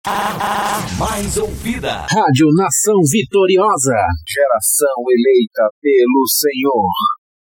Mais ouvida. Rádio Nação Vitoriosa. Geração eleita pelo Senhor.